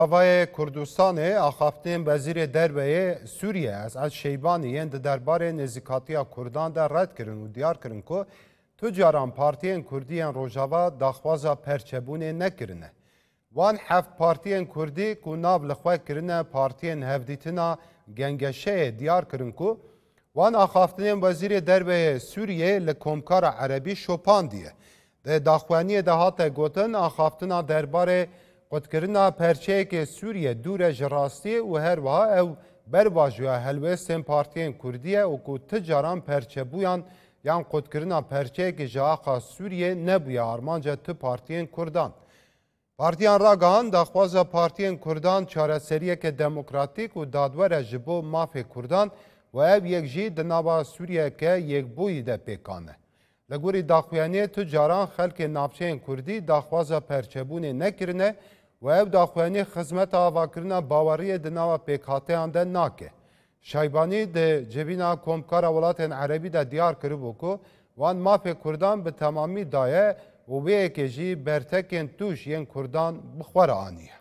Havayê Kurdistanê axaftên Wezîrê Derveyê Sûriye Esad Şeybanî yên di derbarê nêzîkatiya Kurdan de red kirin û diyar kirin ku tu caran partiyên Kurdî yên Rojava daxwaza perçebûnê nekirine. Wan heft partiyên Kurdî ku nav li xwe kirine partiyên Hevdîtina Gengeşeyê diyar kirin ku wan axaftinên Wezîrê Derveyê Sûriyê li Komkara Erebî şopandiye. Di daxuyaniyê de hate gotin axaftina derbarê Qotkirina perçeyekê Sûriye dûre ji rastiyê û her wiha ew bervajoya helwestên partiyên Kurdî ye û ku ti caran perçebûyan yan qotkirina perçeyekê ji axa Sûriye nebûye armanca ti partiyên Kurdan. Partiyan ragihan daxwaza partiyên Kurdan çareseriyeke demokratîk û dadwere ji bo mafê Kurdan û ev yek jî di nava Sûriyeke yekbûyî de pêkane. Li gorî daxuyaniyê tu caran xelkê navçeyên Kurdî daxwaza perçebûnê nekirine û ev daxuyanî xizmeta avakirina baweriyê di nava pêkhateyan de nake. Şeybanî di civîna Komkara Welatên Erebî de diyar kiribû ku wan mafê Kurdan bi temamî daye û wê yekê jî bertekên tûş yên Kurdan bi xwe re aniye.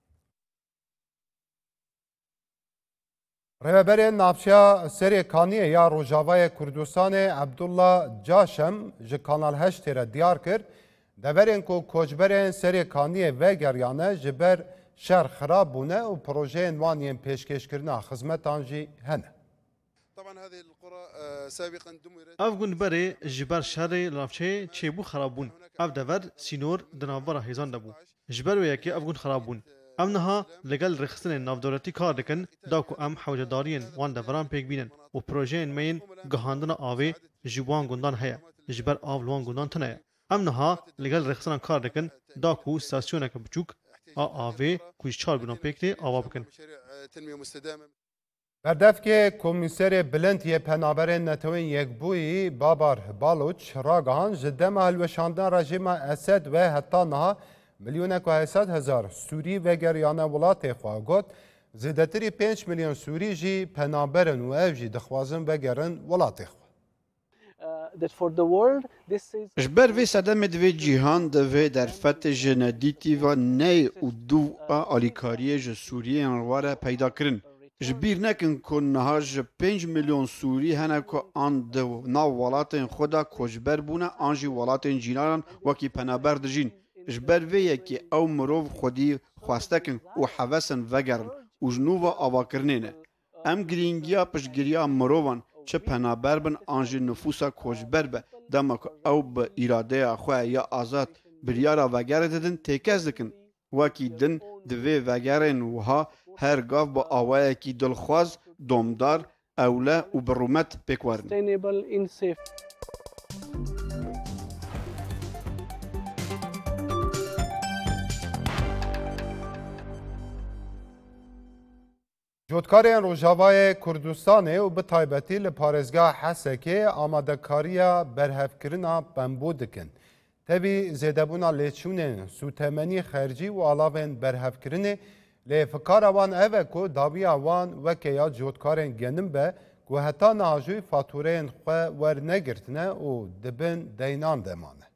Rêveberên navçeya Serê Kaniyê ya Rojavayê Kurdistanê Ebdullah Caşem ji Kanal 8 re diyar kir deverên ku koçberên Serê Kaniyê vegeriyane ji ber şer xirab bûne û projeyên wan yên pêşkêşkirina xizmetan jî hene. Ev gundberê ji ber şerê li navçeyê çêbû xerab bûn. Ev dever sînor di navbera hêzan de bû. Ji ber wê yekê ev gund xerab bûn. Em niha li gel rêxistinên navdewletî kar dikin da ku em hewcedariyên wan deveran pêk bînin û projeyên me yên gihandina avê ji wan gundan heye. Ji ber av li wan gundan tune ye. Em niha li gel rêxistinan kar dikin da ku stasyoneke biçûk a avê ku ji 4 gunan pêk tê ava bikin. Berdevkê Komîserê Bilind yê Penaberên Netewên Yekbûyî Babar Baloç ragihan ji dema hilweşandina rejîma Esed ve heta niha milyonek û 800,000 Sûrî vegeriyane welatê xwe got zêdetirî 5 milyon Sûrî jî penaberin û ev jî dixwazin vegerin welatê xwe. Ji ber vê sedemê divê cîhan di vê derfetê ji nedîtîva ney û dû a alîkariyê ji Sûriyeyên were peyda kirin. Ji bîr nekin ku niha ji 5 milyon Sûrî hene ku an di nav welatên xwe de koçber bûne an jî welatên cînanan wekî penaber dijîn. Ji ber vê yekê ew mirov xwedî xwestekin û hevesin vegerin û ji nûva avakirinê ne. Em girîngiya piştgiriya mirovan çi penaber bin an jî nüfusa koçber be dema ku ew bi îradeya xwe ya azad biryara vegerê didin têkez dikin. Wekî din di vê vegerên wiha her gav bi awayekî dilxwaz, domdar, ewle û bi rûmet pêk werin. Cotkarên Rojavayê Kurdistanê û bi taybetî li parêzgeha Hesekê amadekariya berhevkirina pembû dikin. Tevî zêdebûna lêçûnên sûtemenî xercî û alavên berhevkirinê lê fikara wan ev e ku dawiya wan weke ya cotkarên genim be ku heta niha jî fatûreyên xwe wernegirtine û dibin deynan demane.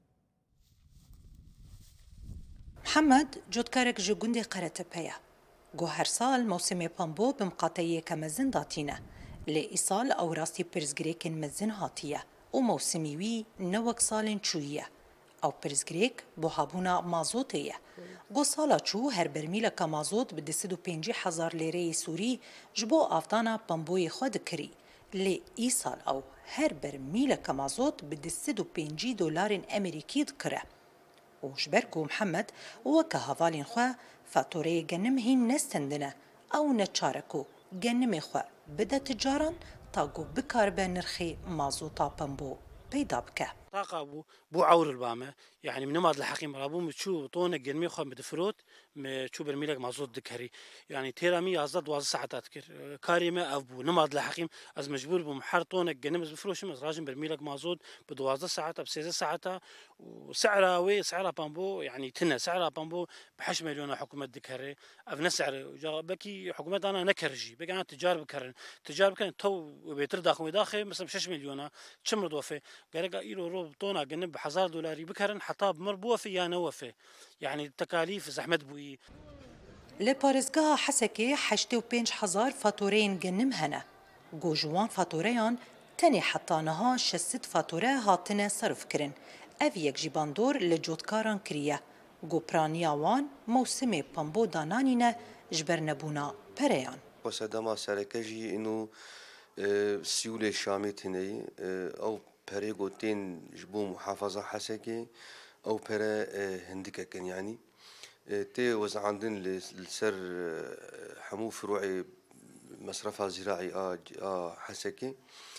Mihemed cotkarek ji gundê Qeretepe ye. Got her sal mewsimê pembû bi miqateyeke mezin datîne. Lê îsal ew rastî pirsgirêkên mezin hatiye û mewsimî wî ne wek salên çûyî ye. Ew pirsgirêk buhabûna mazotê ye. Got sala çû her bermîleka mazot bi 250,000 lêreyê Sûrî ji bo avdana pembûyê xwe dikirî. Lê îsal ew her bermîleka mazot bi 250 dolarên Emerîkî dikire. û ji ber ku Mihemed weke hevalên xwe fatûreyê genim hîn nestendine ew neçare ku genimê xwe bide ticaran ta ku bikaribe nirxê mazota pembû peyda bike. طاقة بو عور البامة يعني من نمط الحقيم رابو متشو طونة جنمي خو مدفروت متشو برميلك مازود دكري يعني تيرامي أزاد 12 ساعات أذكر كاريمة أبو نمط الحقيم أز مجبور بمحر طونة جنم بفروش مز راجم برميلك مازود ب 12 ساعات ب 6 ساعات وسعرها وي سعرها بامبو يعني تنا سعرها بامبو بحش مليون حكومة دكري أبنى سعر بكي حكومة أنا نكرجي بقى أنا تجارب كرن تجارب كان تو بيتر داخل مثلا 6 مليون كم ردوفة قال إيرو طونا جنب $1000 بكرن حطاب مربوفة يا نوفة يعني التكاليف زحمت بوي. لپارێزگەها حەسەکێ 85,000 فاتورەیەن گەنم هەنە. گۆژوان فاتورەیان tenê hetaniha 600 fatûre hatine serfkirin. Ev yek jî bandor li cotkaran kiriye. Gopraniya wan mewsimê pambo dananîne ji ber nebûna pereyan. Sedema sereke jî û Sîûlê Şamê tineyî ew perê gotên ji bo muhafaza Hesekê ew pere hindikekin yanî tê wezandin li ser hemû firûê mesrefa zîraî a Hesekê.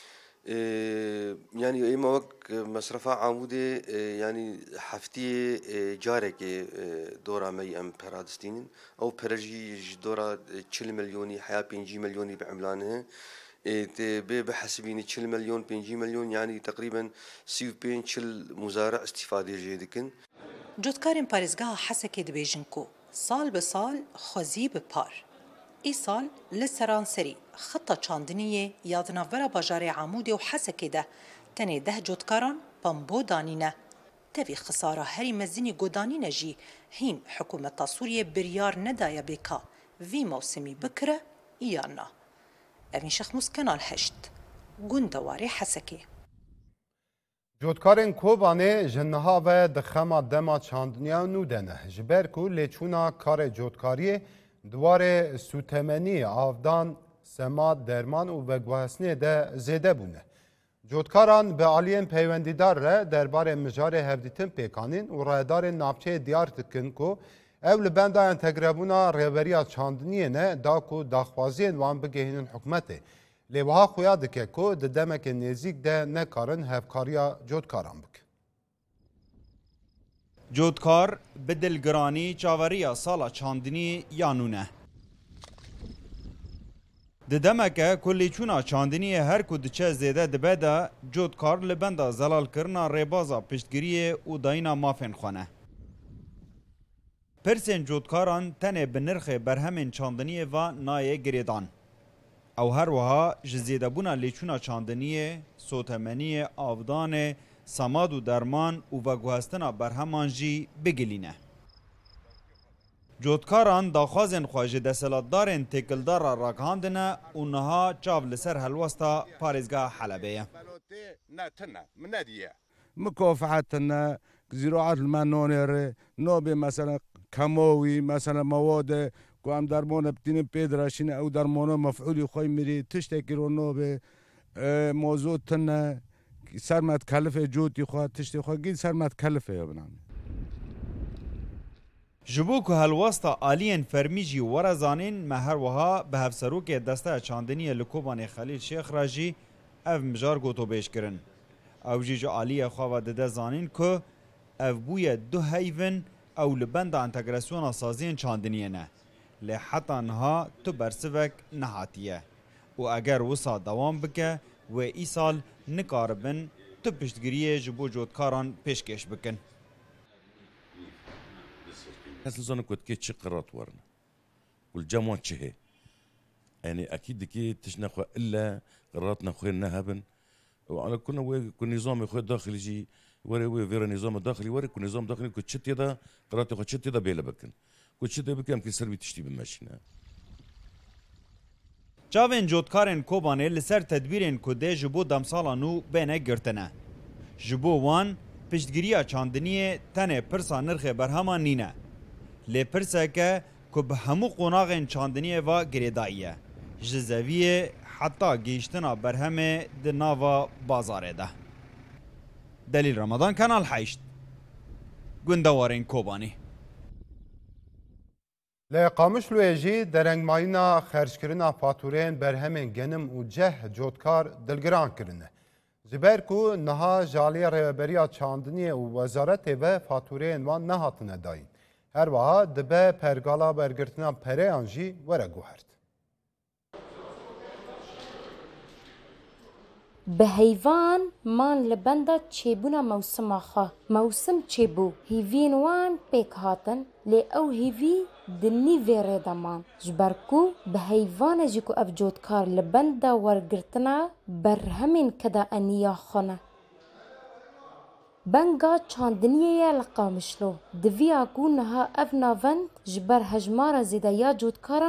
Yani êma wek mesrefa Amûdê yani heftiyê carekê dora me em pera distînin ew pere jî ji dora 40 milyonî heya 5 milyonî bi emlanê tê bê bihesibînî 40 milyon 5 milyon yani teqrîben 35-40 muzara îstîfadê jê dikin. Cotkarên parêzgeha Hesekê dibêjin ku sal bi sal xwezî bi par. Îsal li seranserî xeta çandiniyê ya di navbera bajarê Amûdê û Hesekê de tenê 10 cotkaran pambo danîne. Tevî xisara herî mezinî godanîne jî hîn hikûmeta Sûriyê biryar nedaye bêka vî mewsimî bikire yan na. Evîn Şexnûs Kenal 8 gunda warê Hesekê. Cotkarên Kobanê ji niha ve di xema dema çandiniya nû de ne ji ber ku lêçûna karê cotkariyê duwarê sûtemenî avdan sema derman û veguhestinê de zêde bûne. Cotkaran bi aliyên peywendîdar re derbarê mijarê hevdîtin pêkanîn û rêdarên navçeyê diyar dikin ku ew li benda entegrebûna rêveriya çandiniyê ne da ku daxwaziyên wan bigihînin hikûmetê. Lê wiha xuya dike ku di demekê nêzik de nekarin hevkariya cotkaran bikin. Cotkar bi dilgiranî çaveriya sala çandinî yanûne. Di demeke ku lêçûna çandiniyê her ku diçe zêde dibe de cotkar li benda zelalkirina rêbaza piştgiriyê û dayîna mafên xwe ne. Pirsên cotkaran tenê bi nirxê berhemên çandiniyê ve nayê girêdan. Ew her wiha ji zêdebûna lêçûna çandiniyê, sotemeniyê, avdanê, samad û derman û veguhestina berheman jî bigilîne. Cotkaran daxwazên xwe ji deselatdarên têkildara ragihandine û niha çav li ser helwesta parêzgeha Helebê ye. مكافحتنا زراعة المنانير نوبي مثلا كموي مثلا مواد قام درمانه بتینیم پیدرشینه او درمانه مفعولی خوی میری تشتکی رو نوبه موضوع تنه سرمت کلفه جوتی خواه تشتی خواه گید سرمت کلفه یا بنام جبو که هلوستا آلین فرمیجی ورزانین مهر وها به هفسروک دسته چاندنی لکوبان خلیل شیخ راجی اف مجار گوتو بیش کرن. او جیجو آلیه خواه دده زانین که اف بوی دو هیون او لبند انتگراسیون سازین چاندنیه نه. لی حتی انها تو برسوک نهاتیه. و اگر وسا دوام بکه و ای سال نکاربن تو پشتگیریه جبو جودکاران پیشکش بکن. اصل زنه كنت كي تشق قرارات ورنا والجموع تشهي يعني اكيد كي تشنخوا الا قراراتنا خويا نهبن وعلى كنا كل نظام خويا داخلي يجي وري فيرا نظام داخلي وري كل نظام داخلي كنت شت يدا قرارات خو شت يدا بيلا بكن كنت شت بكم يمكن سربي تشتي بماشينا چاوین جودکارن کوبانه لسر تدبیرین کده جبو دمسالا نو بینه گرتنه. جبو وان پشتگیریا چاندنیه تنه پرسا نرخ برهمان نینه. لی پرسه که به همو قناغین چاندنیه و گریداییه. جزویه حتی گیشتنا برهمه ده ناوا بازاره ده. دلیل رمضان کانال 8 گندوارین کوبانی لی قامشلوی جی درنگماینا خرجکرنا فاتورین برهمین گنم و جه جودکار دلگران کرنه. زبر کو نها جالی ریبریا چاندنی و وزارت و فاتورین وان نهاتنه داین. هر وها دبه پرگالا برگرتنا پره آنجی وره گوهرد. به هیوان مان لبنده چیبونا موسم آخا موسم چیبو هیوین وان پیک هاتن لی او هیوی دنی ویره دامان جبرکو به هیوان جیکو افجودکار لبنده ورگرتنا بر همین کدا انیا خونه بنگا چاندنیه لقامشلو دویا کو نها اف ناوند جبر هجمار زیده یا جودکارن